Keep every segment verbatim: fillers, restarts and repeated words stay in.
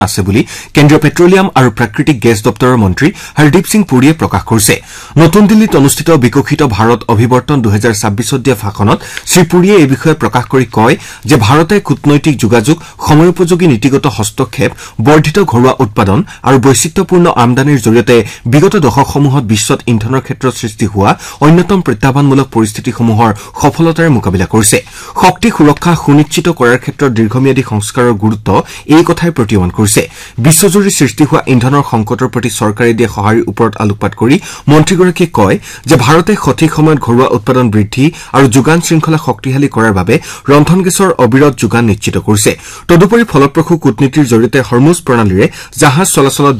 আছে বুলি কেন্দ্ৰীয় পেট্ৰলিয়াম আৰু প্ৰাকৃতিক গেছ দপ্তৰৰ মন্ত্ৰী হৰদীপ সিং পুৰীয়ে প্ৰকাশ কৰিছে। নতুন দিল্লীত অনুষ্ঠিত বিকশিত ভাৰত অভিৱৰ্তন দুহেজাৰ ছাব্বিছত দিয়া ভাষণত শ্ৰীপুৰীয়ে এই বিষয়ে প্ৰকাশ কৰি কয় যে ভাৰতে কূটনৈতিক যোগাযোগ, সময়োপযোগী নীতিগত হস্তক্ষেপ, বৰ্ধিত ঘৰুৱা উৎপাদন আৰু বৈচিত্ৰ্যপূৰ্ণ আমদানিৰ জৰিয়তে বিগত দশকসমূহত বিশ্বত ইন্ধনৰ ক্ষেত্ৰত সৃষ্টি হোৱা অন্যতম প্ৰত্যাহ্বানমূলক পৰিস্থিতিসমূহৰ সফলতাৰে মোকাবিলা কৰিছে। শক্তি সুৰক্ষা সুনিশ্চিত কৰাৰ ক্ষেত্ৰত দীৰ্ঘম্যাদী সংস্কাৰৰ গুৰুত্ব এই কথাই প্ৰতিয়মান কৰিছে। বিশ্বজুৰি সৃষ্টি হোৱা ইন্ধনৰ সংকটৰ প্ৰতি চৰকাৰে দিয়া সঁহাৰিৰ ওপৰত আলোকপাত কৰি মন্ত্ৰীগৰাকীয়ে কয় যে ভাৰতে সঠিক সময়ত ঘৰুৱা উৎপাদন বৃদ্ধি আৰু যোগান শৃংখলা শক্তিশালী কৰাৰ বাবে ৰন্ধন গেছৰ অবিৰত যোগান নিশ্চিত কৰিছে। তদুপৰি ফলপ্ৰসূ কূটনীতিৰ জৰিয়তে হৰমুজ প্ৰণালীৰে জাহাজ চলাচলত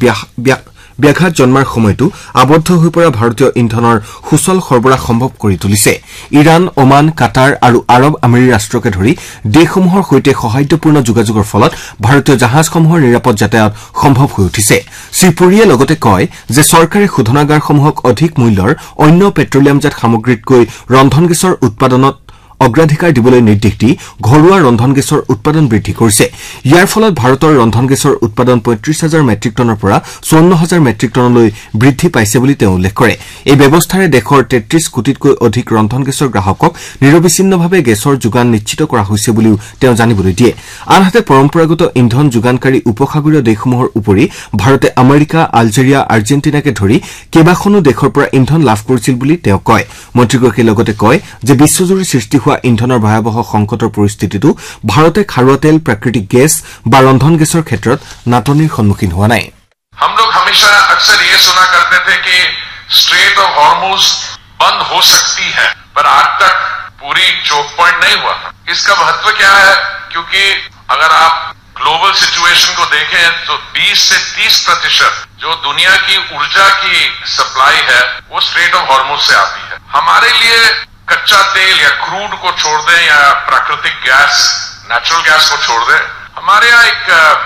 ব্যাঘাত জন্মাৰ সময়তো আবদ্ধ হৈ পৰা ভাৰতীয় ইন্ধনৰ সুচল সৰবৰাহ সম্ভৱ কৰি তুলিছে। ইৰাণ, ওমান, কাটাৰ আৰু আৰৱ আমিৰি ৰাষ্ট্ৰকে ধৰি দেশসমূহৰ সৈতে সৌহাৰ্দ্যপূৰ্ণ যোগাযোগৰ ফলত ভাৰতীয় জাহাজসমূহৰ নিৰাপদ যাতায়াত সম্ভৱ হৈ উঠিছে। শ্ৰীপুৰীয়ে লগতে কয় যে চৰকাৰে শোধনাগাৰসমূহক অধিক মূল্যৰ অন্য পেট্ৰলিয়ামজাত সামগ্ৰীতকৈ ৰন্ধন গেছৰ উৎপাদনত অগ্ৰাধিকাৰ দিবলৈ নিৰ্দেশ দি ঘৰুৱা ৰন্ধন গেছৰ উৎপাদন বৃদ্ধি কৰিছে। ইয়াৰ ফলত ভাৰতৰ ৰন্ধন গেছৰ উৎপাদন পঁয়ত্ৰিশ হাজাৰ মেট্ৰিক টনৰ পৰা চৌৱন্ন হাজাৰ মেট্ৰিক টনলৈ বৃদ্ধি পাইছে বুলি তেওঁ উল্লেখ কৰে। এই ব্যৱস্থাৰে দেশৰ তেত্ৰিশ কোটিতকৈ অধিক ৰন্ধন গেছৰ গ্ৰাহকক নিৰবিচ্ছিন্নভাৱে গেছৰ যোগান নিশ্চিত কৰা হৈছে বুলিও তেওঁ জানিবলৈ দিয়ে। আনহাতে পৰম্পৰাগত ইন্ধন যোগানকাৰী উপসাগৰীয় দেশসমূহৰ উপৰি ভাৰতে আমেৰিকা, আলজেৰিয়া, আৰ্জেণ্টিনাকে ধৰি কেইবাখনো দেশৰ পৰা ইন্ধন লাভ কৰিছিল বুলি তেওঁ কয়। মন্ত্ৰীগৰাকীয়ে লগতে কয় যে বিশ্বজুৰি সৃষ্টি হোৱা ইন্ধনৰ ভয়াৱহ সংকটৰ পৰিস্থিতিতো ভাৰতে খাৰুৱা তেল, প্ৰাকৃতিক গেছ বা ৰন্ধন গেছৰ ক্ষেত্ৰত নাটনিৰ সন্মুখীন হোৱা নাই। हम लोग हमेशा अक्सर ये सुना करते थे कि स्ट्रेट ऑफ हॉर्मुज बंद हो सकती है, पर आज तक पूरी चोक पॉइंट नहीं हुआ। इसका महत्व क्या है? क्योंकि अगर आप ग्लोबल सिचुएशन को देखें तो बीस से तीस प्रतिशत जो दुनिया की ऊर्जा की सप्लाई है वो स्ट्रेट ऑफ हॉर्मुज से आती है। हमारे लिए कच्चा तेल या क्रूड को छोड़ दें या प्राकृतिक गैस, नेचुरल गैस को छोड़ दें, हमारे यहाँ एक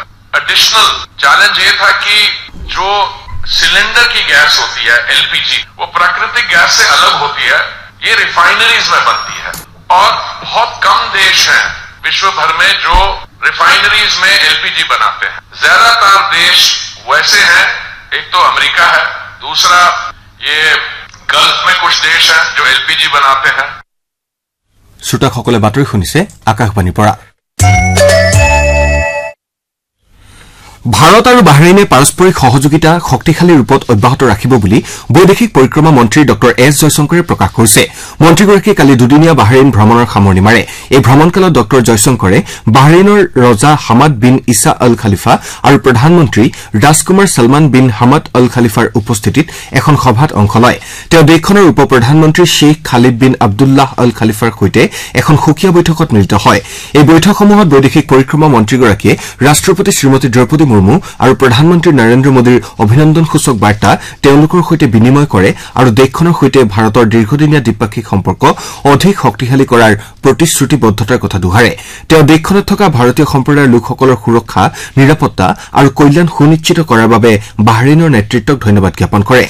एडिशनल चैलेंज ये था कि जो सिलेंडर की गैस होती है एलपीजी, वो प्राकृतिक गैस से अलग होती है, ये रिफाइनरीज में बनती है और बहुत कम देश हैं विश्व भर में जो रिफाइनरीज में एलपीजी बनाते हैं। ज्यादातर देश वैसे हैं, एक तो अमेरिका है, दूसरा ये गल्फ में कुछ देश हैं जो एलपीजी बनाते हैं। श्रोताসকলে বাতৰি শুনিছে আকাশবাণীৰ পৰা। ভাৰত আৰু বাহৰেইনে পাৰস্পৰিক সহযোগিতা শক্তিশালী ৰূপত অব্যাহত ৰাখিব বুলি বৈদেশিক পৰিক্ৰমা মন্ত্ৰী ড এছ জয়শংকৰে প্ৰকাশ কৰিছে। মন্ত্ৰীগৰাকীয়ে কালি দুদিনীয়া বাহৰেইন ভ্ৰমণৰ সামৰণি মাৰে। এই ভ্ৰমণকালত ড জয়শংকৰে বাহৰেইনৰ ৰজা হামাদ বিন ইছা অল খালিফা আৰু প্ৰধানমন্ত্ৰী ৰাজকুমাৰ ছলমান বিন হামাদ অল খালিফাৰ উপস্থিতিত এখন সভাত অংশ লয়। তেওঁ দেশখনৰ উপ প্ৰধানমন্ত্ৰী শ্বেইখ খালিদ বিন আব্দুল্লাহ অল খালিফাৰ সৈতে এখন সুকীয়া বৈঠকত মিলিত হয়। এই বৈঠকসমূহত বৈদেশিক পৰিক্ৰমা মন্ত্ৰীগৰাকীয়ে ৰাষ্ট্ৰপতি শ্ৰীমতী দ্ৰৌপদী মুৰ্মু আৰু প্ৰধানমন্ত্ৰী নৰেন্দ্ৰ মোদীৰ অভিনন্দনসূচক বাৰ্তা তেওঁলোকৰ সৈতে বিনিময় কৰে আৰু দেশখনৰ সৈতে ভাৰতৰ দীৰ্ঘদিনীয়া দ্বিপাক্ষিক সম্পৰ্ক অধিক শক্তিশালী কৰাৰ প্ৰতিশ্ৰুতিবদ্ধতাৰ কথা দোহাৰে। তেওঁ দেশখনত থকা ভাৰতীয় সম্প্ৰদায়ৰ লোকসকলৰ সুৰক্ষা, নিৰাপত্তা আৰু কল্যাণ সুনিশ্চিত কৰাৰ বাবে বাহৰেইনৰ নেতৃত্বক ধন্যবাদ জ্ঞাপন কৰে।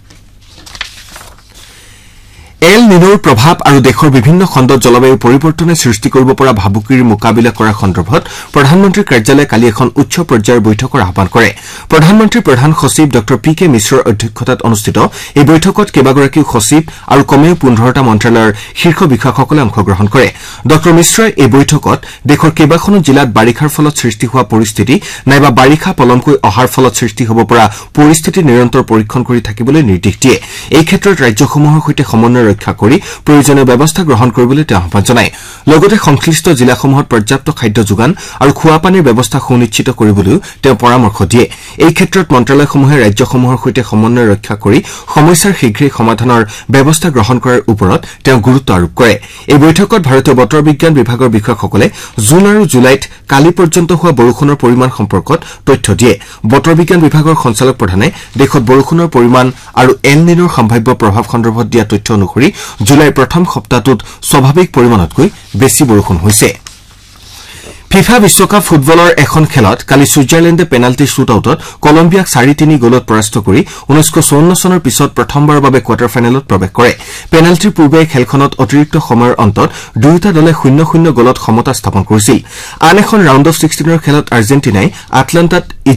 এল নিনোৰ প্ৰভাৱ আৰু দেশৰ বিভিন্ন খণ্ডত জলবায়ু পৰিৱৰ্তনে সৃষ্টি কৰিব পৰা ভাবুকিৰ মোকাবিলা কৰাৰ সন্দৰ্ভত প্ৰধানমন্ত্ৰীৰ কাৰ্যালয়ে কালি এখন উচ্চ পৰ্যায়ৰ বৈঠকৰ আহ্বান কৰে। প্ৰধানমন্ত্ৰীৰ প্ৰধান সচিব ড পি কে মিশ্ৰৰ অধ্যক্ষতাত অনুষ্ঠিত এই বৈঠকত কেইবাগৰাকীও সচিব আৰু কমেও পোন্ধৰটা মন্ত্ৰালয়ৰ শীৰ্ষ বিষয়াসকলে অংশগ্ৰহণ কৰে। ড মিশ্ৰই এই বৈঠকত দেশৰ কেইবাখনো জিলাত বাৰিষাৰ ফলত সৃষ্টি হোৱা পৰিস্থিতি নাইবা বাৰিষা পলমকৈ অহাৰ ফলত সৃষ্টি হ'ব পৰা পৰিস্থিতি নিৰন্তৰ পৰীক্ষণ কৰি থাকিবলৈ নিৰ্দেশ দিয়ে। এই ক্ষেত্ৰত ৰাজ্যসমূহৰ সৈতে সমন্বয় ৰক্ষা কৰি প্ৰয়োজনীয় ব্যৱস্থা গ্ৰহণ কৰিবলৈ তেওঁ আহ্বান জনায়। লগতে সংশ্লিষ্ট জিলাসমূহত পৰ্যাপ্ত খাদ্য যোগান আৰু খোৱাপানীৰ ব্যৱস্থা সুনিশ্চিত কৰিবলৈও তেওঁ পৰামৰ্শ দিয়ে। এই ক্ষেত্ৰত মন্ত্ৰালয়সমূহে ৰাজ্যসমূহৰ সৈতে সমন্বয় ৰক্ষা কৰি সমস্যাৰ শীঘ্ৰেই সমাধানৰ ব্যৱস্থা গ্ৰহণ কৰাৰ ওপৰত তেওঁ গুৰুত্ব আৰোপ কৰে। এই বৈঠকত ভাৰতীয় বতৰ বিজ্ঞান বিভাগৰ বিষয়াসকলে জুন আৰু জুলাইত কালি পৰ্যন্ত হোৱা বৰষুণৰ পৰিমাণ সম্পৰ্কত তথ্য দিয়ে। বতৰ বিজ্ঞান বিভাগৰ সঞ্চালক প্ৰধানে দেশত বৰষুণৰ পৰিমাণ আৰু এল নিনোৰ সম্ভাৱ্য প্ৰভাৱ সন্দৰ্ভত দিয়া তথ্য অনুসৰি জুলাইৰ প্ৰথম সপ্তাহটোত স্বাভাৱিক পৰিমাণতকৈ বেছি বৰষুণ হৈছে। ফিফা বিশ্বকাপ ফুটবলৰ এখন খেলত কালি ছুইজাৰলেণ্ডে পেনাল্টি শ্বুটআউটত কলম্বিয়াক চাৰি তিনি গলত পৰাস্ত কৰি ঊনৈশ চৌৱন্ন চনৰ পিছত প্ৰথমবাৰৰ বাবে কোৱাৰ্টাৰ ফাইনেলত প্ৰৱেশ কৰে পেনাল্টিৰ পূৰ্বে খেলখনত অতিৰিক্ত সময়ৰ অন্তত দুয়োটা দলে শূন্য শূন্য গলত সমতা স্থাপন কৰিছিল আন এখন ৰাউণ্ড অফ ছিক্সটিনৰ খেলত আৰ্জেণ্টিনাই আটলাণ্টাত